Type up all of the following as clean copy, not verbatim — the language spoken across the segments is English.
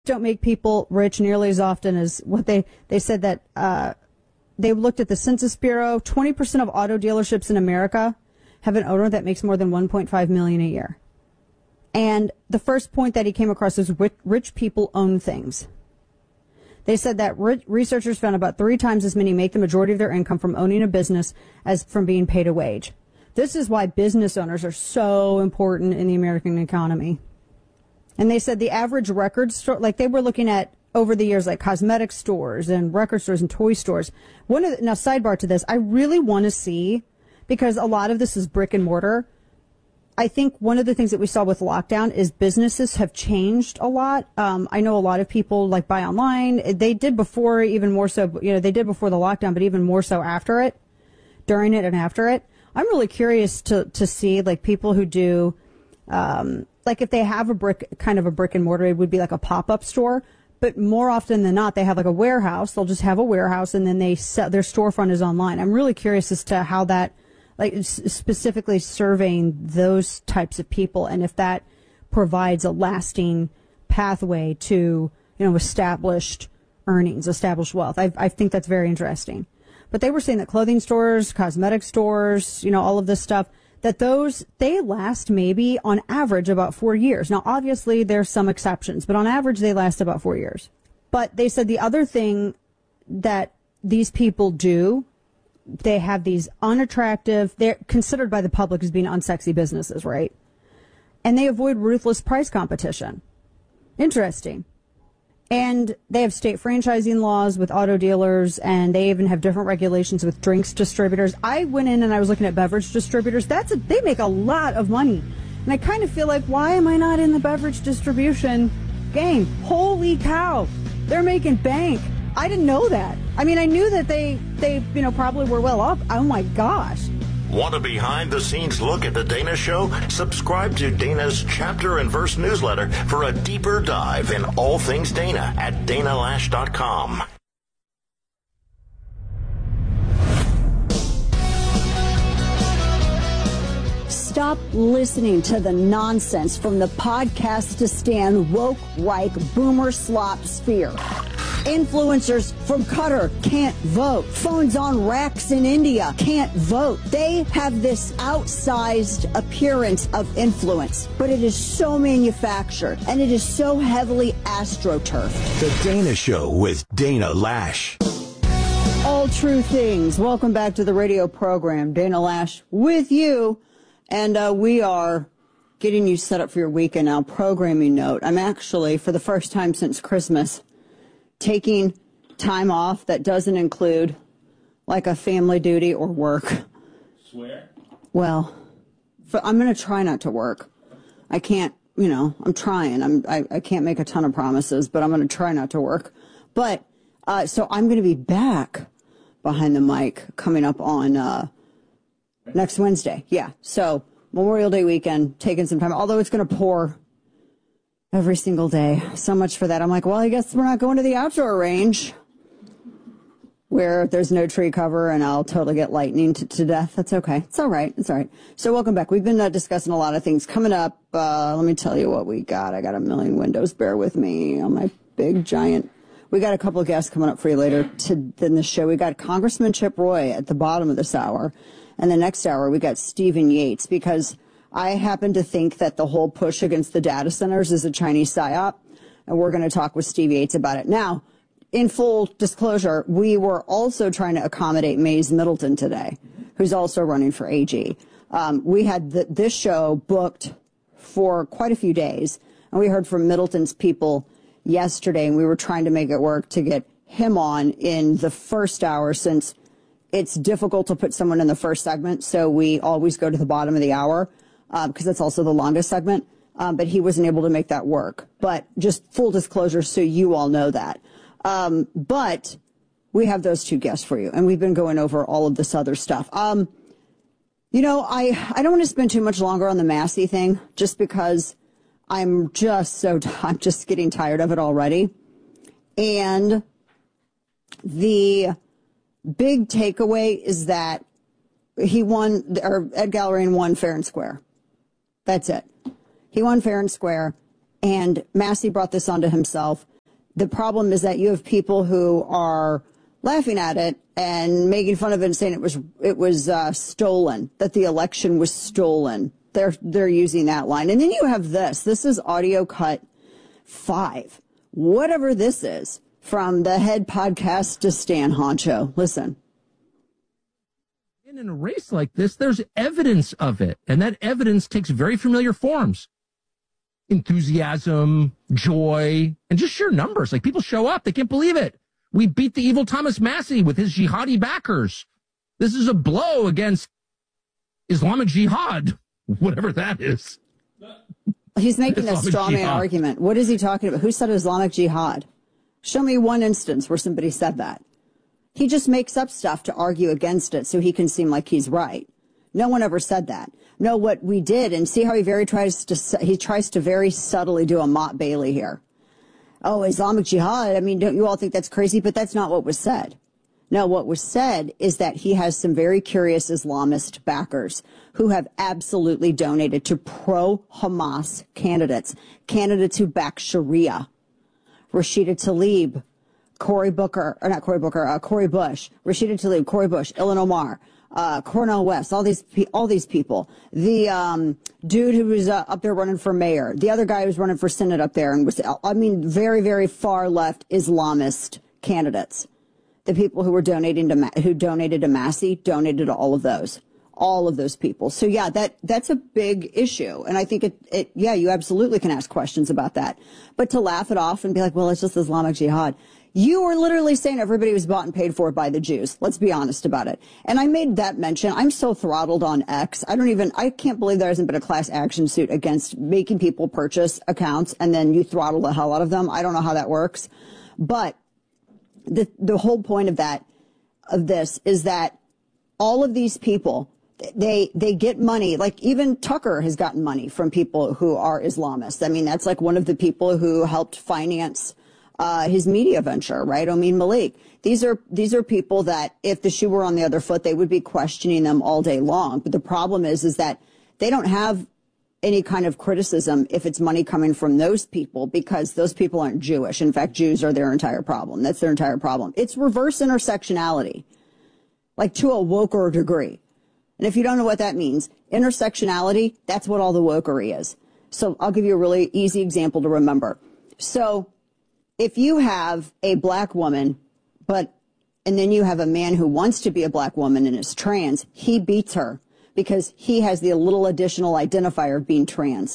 don't make people rich nearly as often as what they said that they looked at the Census Bureau. 20% of auto dealerships in America have an owner that makes more than $1.5 million a year. And the first point that he came across is rich people own things. They said that researchers found about 3 times as many make the majority of their income from owning a business as from being paid a wage. This is why business owners are so important in the American economy. And they said the average record store, like they were looking at over the years, like cosmetic stores and record stores and toy stores. Now, sidebar to this, I really want to see, because a lot of this is brick and mortar. I think one of the things that we saw with lockdown is businesses have changed a lot. I know a lot of people like buy online. They did before, even more so, they did before the lockdown, but even more so after it, during it and after it. I'm really curious to see like people who do, like if they have a brick and mortar, it would be like a pop-up store. But more often than not, they have like a warehouse. They'll just have a warehouse and then they sell, their storefront is online. I'm really curious as to how that, like specifically surveying those types of people, and if that provides a lasting pathway to, established earnings, established wealth. I think that's very interesting. But they were saying that clothing stores, cosmetic stores, all of this stuff, that they last maybe on average about 4 years. Now, obviously, there's some exceptions, but on average, they last about 4 years. But they said the other thing that these people do, they have these unattractive, they're considered by the public as being unsexy businesses, right? And they avoid ruthless price competition. Interesting. And they have state franchising laws with auto dealers, and they even have different regulations with drinks distributors. I went in and I was looking at beverage distributors. They make a lot of money. And I kind of feel like, why am I not in the beverage distribution game? Holy cow. They're making bank. I didn't know that. I mean, I knew that they probably were well off. Oh my gosh. Want a behind-the-scenes look at The Dana Show? Subscribe to Dana's Chapter and Verse newsletter for a deeper dive in all things Dana at danalash.com. Stop listening to the nonsense from the podcast-to-stand woke, Reich, boomer slop sphere. Influencers from Qatar can't vote. Phones on racks in India can't vote. They have this outsized appearance of influence, but it is so manufactured and it is so heavily astroturfed. The Dana Show with Dana Lash. All true things. Welcome back to the radio program. Dana Lash with you. And we are getting you set up for your weekend now. Programming note. I'm actually, for the first time since Christmas, taking time off that doesn't include like a family duty or work. Swear? Well, I'm going to try not to work. I can't, I'm trying. I can't make a ton of promises, but I'm going to try not to work. But, so I'm going to be back behind the mic coming up on, next Wednesday. Yeah. So Memorial Day weekend, taking some time, although it's going to pour every single day. So much for that. I'm like, well, I guess we're not going to the outdoor range where there's no tree cover and I'll totally get lightning to death. That's okay. It's all right. It's all right. So welcome back. We've been discussing a lot of things coming up. Let me tell you what we got. I got a million windows. Bear with me on my big giant. We got a couple of guests coming up for you later in the show. We got Congressman Chip Roy at the bottom of this hour. And the next hour, we got Stephen Yates, because I happen to think that the whole push against the data centers is a Chinese psyop, and we're going to talk with Steve Yates about it. Now, in full disclosure, we were also trying to accommodate Mays Middleton today, who's also running for AG. We had this show booked for quite a few days, and we heard from Middleton's people yesterday, and we were trying to make it work to get him on in the first hour, since it's difficult to put someone in the first segment, so we always go to the bottom of the hour, because that's also the longest segment, but he wasn't able to make that work. But just full disclosure, so you all know that. But we have those two guests for you, and we've been going over all of this other stuff. I don't want to spend too much longer on the Massey thing, just because I'm just getting tired of it already. And the big takeaway is that he won, or Ed Galleran won fair and square. That's it. He won fair and square, and Massey brought this onto himself. the problem is that you have people who are laughing at it and making fun of it and saying it was stolen, that the election was stolen. They're using that line. And then you have this. This is audio cut 5. Whatever this is, from the head podcast to Stan Honcho. Listen. In a race like this, there's evidence of it. And that evidence takes very familiar forms. Enthusiasm, joy, and just sheer numbers. Like, people show up. They can't believe it. We beat the evil Thomas Massie with his jihadi backers. This is a blow against Islamic Jihad, whatever that is. He's making a straw man argument. What is he talking about? Who said Islamic Jihad? Show me one instance where somebody said that. He just makes up stuff to argue against it so he can seem like he's right. No one ever said that. No, what we did, and see how he tries to very subtly do a Mott Bailey here. Oh, Islamic Jihad. I mean, don't you all think that's crazy? But that's not what was said. No, what was said is that he has some very curious Islamist backers who have absolutely donated to pro-Hamas candidates who back Sharia. Rashida Tlaib, Cory Bush, Rashida Tlaib, Cory Bush, Ilhan Omar, Cornel West, all these people. The dude who was up there running for mayor, the other guy who was running for Senate up there, and was, I mean, very, very far left Islamist candidates. The people who were donated to Massie donated to all of those people. So yeah, that's a big issue. And I think yeah, you absolutely can ask questions about that. But to laugh it off and be like, well, it's just Islamic Jihad. You were literally saying everybody was bought and paid for by the Jews. Let's be honest about it. And I made that mention. I'm so throttled on X. I can't believe there hasn't been a class action suit against making people purchase accounts and then you throttle the hell out of them. I don't know how that works. But the whole point of this is that all of these people, they get money. Like, even Tucker has gotten money from people who are Islamists. I mean, that's like one of the people who helped finance his media venture, right? Amin Malik. These are people that if the shoe were on the other foot, they would be questioning them all day long. But the problem is that they don't have any kind of criticism if it's money coming from those people, because those people aren't Jewish. In fact, Jews are their entire problem. That's their entire problem. It's reverse intersectionality, like to a woker degree. And if you don't know what that means, intersectionality, that's what all the wokery is. So I'll give you a really easy example to remember. So if you have a black woman, and then you have a man who wants to be a black woman and is trans, he beats her because he has the little additional identifier of being trans.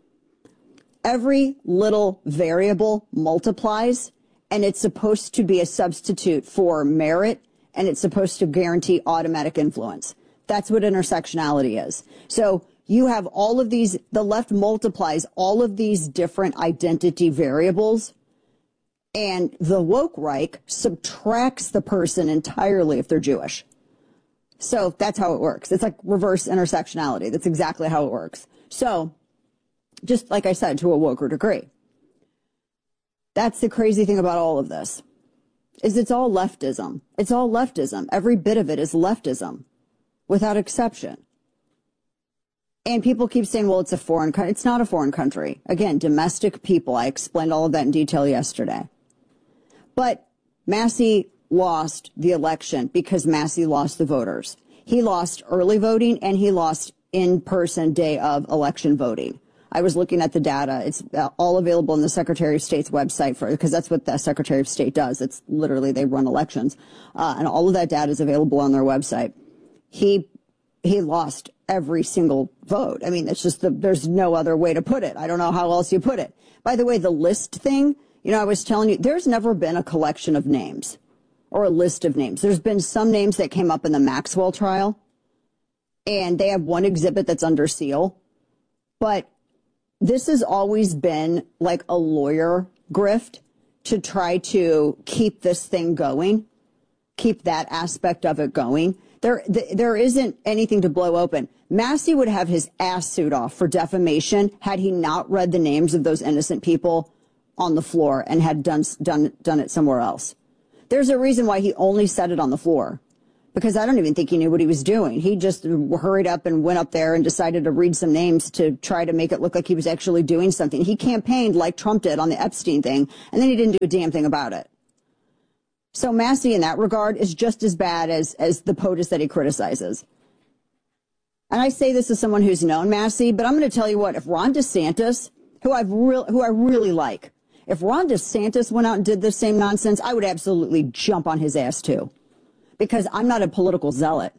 Every little variable multiplies, and it's supposed to be a substitute for merit, and it's supposed to guarantee automatic influence. That's what intersectionality is. So you have all of these, the left multiplies all of these different identity variables, and the woke Reich subtracts the person entirely if they're Jewish. So that's how it works. It's like reverse intersectionality. That's exactly how it works. So just like I said, to a woker degree. That's the crazy thing about all of this, is it's all leftism. It's all leftism. Every bit of it is leftism, without exception. And people keep saying, well, it's a foreign country. It's not a foreign country. Again, domestic people. I explained all of that in detail yesterday. But Massie lost the election because Massie lost the voters. He lost early voting and he lost in-person day of election voting. I was looking at the data. It's all available on the Secretary of State's website because that's what the Secretary of State does. It's literally, they run elections. And all of that data is available on their website. He lost every single vote. I mean, it's just there's no other way to put it. I don't know how else you put it. By the way, the list thing, I was telling you, there's never been a collection of names or a list of names. There's been some names that came up in the Maxwell trial, and they have one exhibit that's under seal. But this has always been like a lawyer grift to try to keep this thing going, keep that aspect of it going. There isn't anything to blow open. Massie would have his ass suit off for defamation had he not read the names of those innocent people on the floor and had done it somewhere else. There's a reason why he only said it on the floor, because I don't even think he knew what he was doing. He just hurried up and went up there and decided to read some names to try to make it look like he was actually doing something. He campaigned like Trump did on the Epstein thing, and then he didn't do a damn thing about it. So Massey, in that regard, is just as bad as the POTUS that he criticizes. And I say this as someone who's known Massey, but I'm going to tell you what, if Ron DeSantis, who I really like, if Ron DeSantis went out and did the same nonsense, I would absolutely jump on his ass too. Because I'm not a political zealot.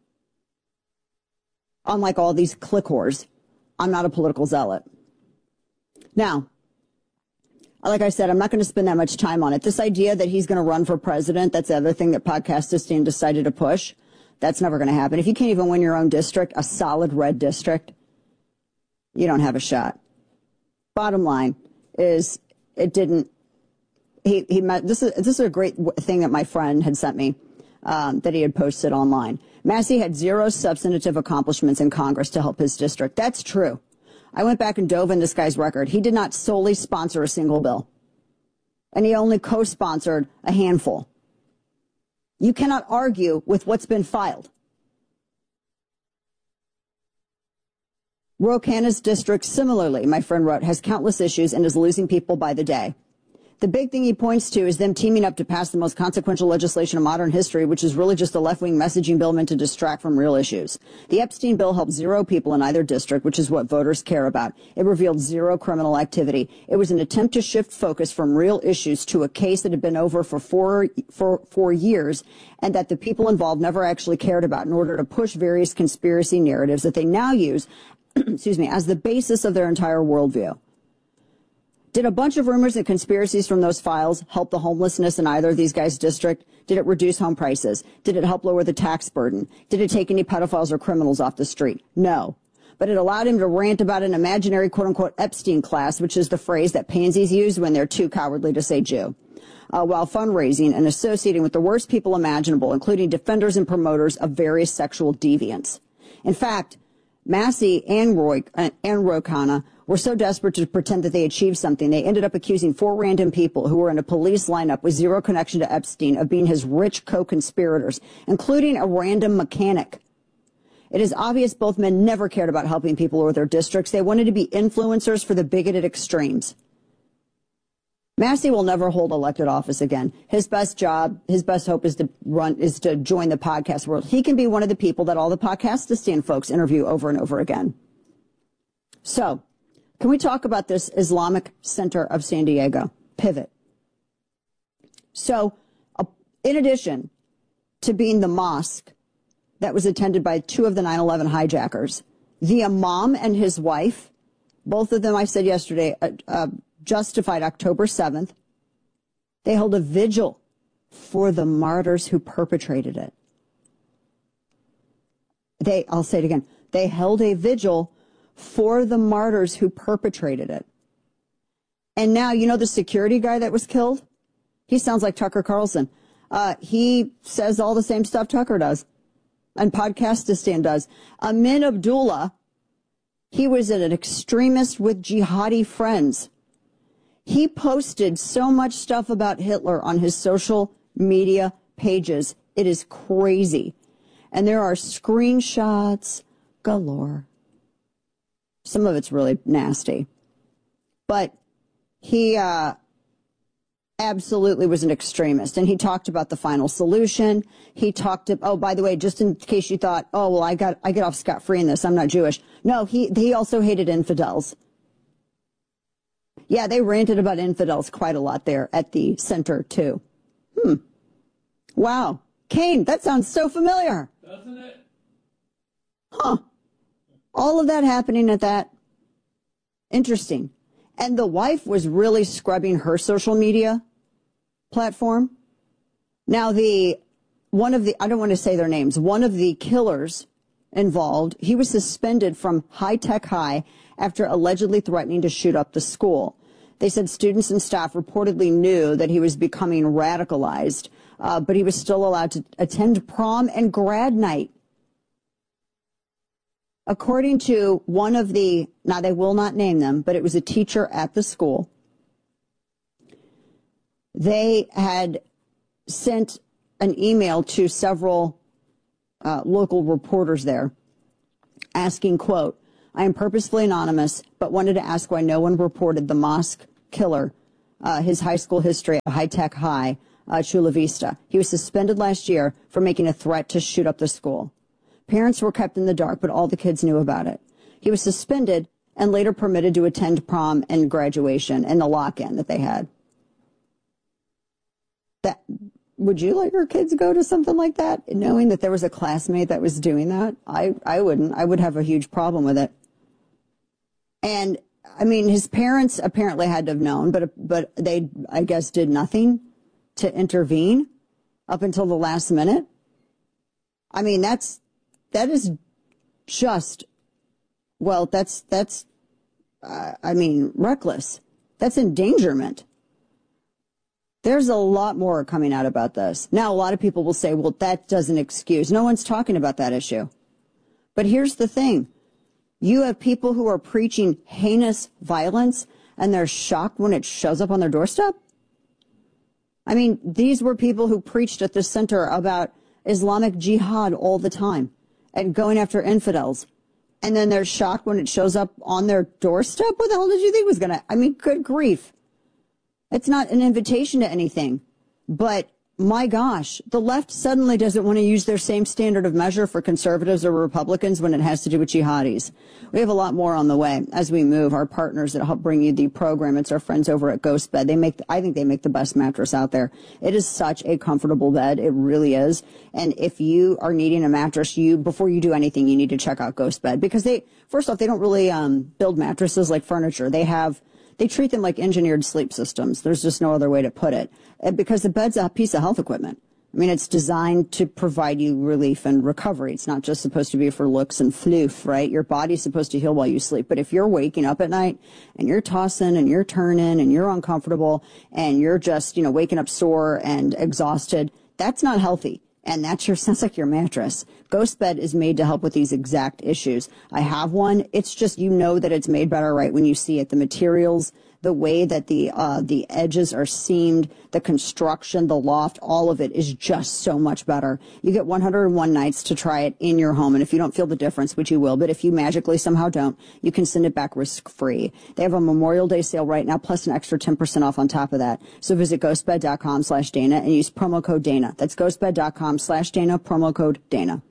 Unlike all these click whores, I'm not a political zealot. Now, like I said, I'm not going to spend that much time on it. This idea that he's going to run for president, that's the other thing that Podcastistan decided to push. That's never going to happen. If you can't even win your own district, a solid red district, you don't have a shot. Bottom line is, it didn't. This is a great thing that my friend had sent me, that he had posted online. Massey had zero substantive accomplishments in Congress to help his district. That's true. I went back and dove in this guy's record. He did not solely sponsor a single bill, and he only co-sponsored a handful. You cannot argue with what's been filed. Ro Khanna's district, similarly, my friend wrote, has countless issues and is losing people by the day. The big thing he points to is them teaming up to pass the most consequential legislation in modern history, which is really just a left-wing messaging bill meant to distract from real issues. The Epstein bill helped zero people in either district, which is what voters care about. It revealed zero criminal activity. It was an attempt to shift focus from real issues to a case that had been over for four years and that the people involved never actually cared about in order to push various conspiracy narratives that they now use, excuse me, as the basis of their entire worldview. Did a bunch of rumors and conspiracies from those files help the homelessness in either of these guys' district? Did it reduce home prices? Did it help lower the tax burden? Did it take any pedophiles or criminals off the street? No. But it allowed him to rant about an imaginary quote-unquote Epstein class, which is the phrase that pansies use when they're too cowardly to say Jew, while fundraising and associating with the worst people imaginable, including defenders and promoters of various sexual deviants. In fact, Massey and Ro Khanna were so desperate to pretend that they achieved something, they ended up accusing 4 random people who were in a police lineup with zero connection to Epstein of being his rich co-conspirators, including a random mechanic. It is obvious both men never cared about helping people or their districts. They wanted to be influencers for the bigoted extremes. Massey will never hold elected office again. His best job, his best hope is to join the podcast world. He can be one of the people that all the Podcastistan folks interview over and over again. So, can we talk about this Islamic Center of San Diego? Pivot. So, in addition to being the mosque that was attended by 2 of the 9/11 hijackers, the imam and his wife, both of them, I said yesterday, justified October 7th. They held a vigil for the martyrs who perpetrated it. I'll say it again. They held a vigil for the martyrs who perpetrated it. And now, you know the security guy that was killed? He sounds like Tucker Carlson. He says all the same stuff Tucker does and Podcastistan does. Amin Abdullah, he was an extremist with jihadi friends. He posted so much stuff about Hitler on his social media pages. It is crazy. And there are screenshots galore. Some of it's really nasty. But he absolutely was an extremist. And he talked about the final solution. He talked, oh, by the way, just in case you thought, oh, well, I get off scot-free in this, I'm not Jewish. No, he also hated infidels. Yeah, they ranted about infidels quite a lot there at the center, too. Wow. Kane, that sounds so familiar. Doesn't it? Huh. All of that happening at that. Interesting. And the wife was really scrubbing her social media platform. Now, I don't want to say their names, one of the killers involved, he was suspended from High Tech High after allegedly threatening to shoot up the school. They said students and staff reportedly knew that he was becoming radicalized, but he was still allowed to attend prom and grad night. According to one of now they will not name them, but it was a teacher at the school. They had sent an email to several local reporters there, asking, quote, "I am purposefully anonymous, but wanted to ask why no one reported the mosque killer, his high school history at High Tech High, Chula Vista. He was suspended last year for making a threat to shoot up the school. Parents were kept in the dark, but all the kids knew about it. He was suspended and later permitted to attend prom and graduation and the lock-in that they had." That, would you let your kids go to something like that, knowing that there was a classmate that was doing that? I wouldn't. I would have a huge problem with it. And, I mean, his parents apparently had to have known, but they, I guess, did nothing to intervene up until the last minute. I mean, that is just, well, that's reckless. That's endangerment. There's a lot more coming out about this. Now, a lot of people will say, well, that doesn't excuse. No one's talking about that issue. But here's the thing. You have people who are preaching heinous violence, and they're shocked when it shows up on their doorstep. I mean, these were people who preached at the center about Islamic jihad all the time and going after infidels. And then they're shocked when it shows up on their doorstep. What the hell did you think was going to, I mean, good grief. It's not an invitation to anything, but my gosh, the left suddenly doesn't want to use their same standard of measure for conservatives or Republicans when it has to do with jihadis. We have a lot more on the way as we move. Our partners that help bring you the program, it's our friends over at Ghost Bed. I think they make the best mattress out there. It is such a comfortable bed. It really is. And if you are needing a mattress, before you do anything, you need to check out Ghost Bed, because first off, they don't really build mattresses like furniture. They treat them like engineered sleep systems. There's just no other way to put it. Because the bed's a piece of health equipment. I mean, it's designed to provide you relief and recovery. It's not just supposed to be for looks and floof, right? Your body's supposed to heal while you sleep. But if you're waking up at night and you're tossing and you're turning and you're uncomfortable and you're just, waking up sore and exhausted, that's not healthy. And that sure sounds like your mattress. Ghost Bed is made to help with these exact issues. I have one. It's just, that it's made better right when you see it. The materials, the way that the edges are seamed, the construction, the loft, all of it is just so much better. You get 101 nights to try it in your home. And if you don't feel the difference, which you will, but if you magically somehow don't, you can send it back risk-free. They have a Memorial Day sale right now, plus an extra 10% off on top of that. So visit ghostbed.com/Dana and use promo code Dana. That's ghostbed.com/Dana, promo code Dana.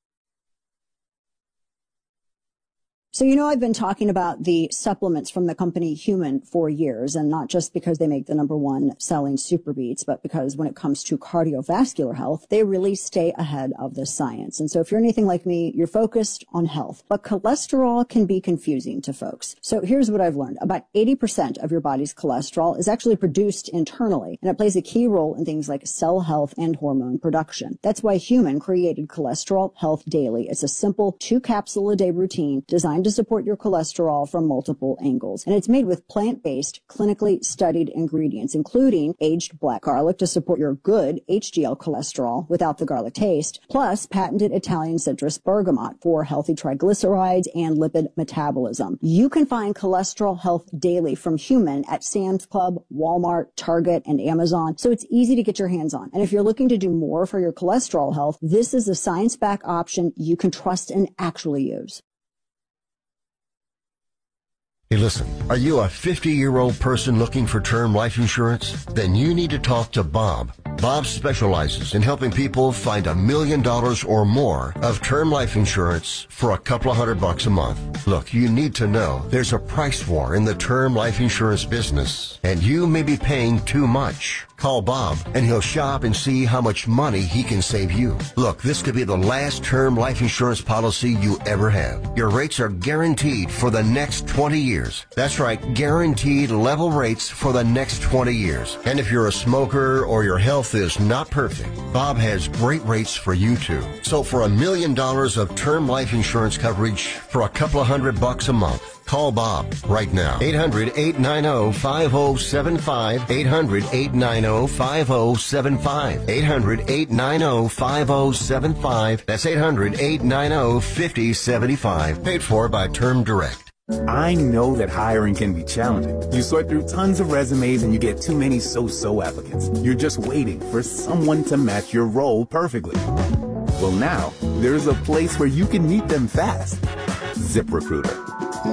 So, I've been talking about the supplements from the company Human for years, and not just because they make the #1 selling Super Beats, but because when it comes to cardiovascular health, they really stay ahead of the science. And so if you're anything like me, you're focused on health, but cholesterol can be confusing to folks. So here's what I've learned. About 80% of your body's cholesterol is actually produced internally, and it plays a key role in things like cell health and hormone production. That's why Human created Cholesterol Health Daily. It's a simple 2-capsule-a-day routine designed to support your cholesterol from multiple angles. And it's made with plant-based, clinically studied ingredients, including aged black garlic to support your good HDL cholesterol without the garlic taste, plus patented Italian citrus bergamot for healthy triglycerides and lipid metabolism. You can find Cholesterol Health Daily from Human at Sam's Club, Walmart, Target, and Amazon, so it's easy to get your hands on. And if you're looking to do more for your cholesterol health, this is a science-backed option you can trust and actually use. Hey, listen, are you a 50-year-old person looking for term life insurance? Then you need to talk to Bob. Bob specializes in helping people find $1 million or more of term life insurance for a couple of $100 a month. Look, you need to know there's a price war in the term life insurance business, and you may be paying too much. Call Bob, and he'll shop and see how much money he can save you. Look, this could be the last term life insurance policy you ever have. Your rates are guaranteed for the next 20 years. That's right, guaranteed level rates for the next 20 years. And if you're a smoker or your health is not perfect, Bob has great rates for you too. So for $1 million of term life insurance coverage for a couple of $100 a month, call Bob right now. 800-890-5075. 800-890-5075. 800-890-5075. That's 800-890-5075. Paid for by Term Direct. I know that hiring can be challenging. You sort through tons of resumes and you get too many so-so applicants. You're just waiting for someone to match your role perfectly. Well, now there's a place where you can meet them fast. ZipRecruiter.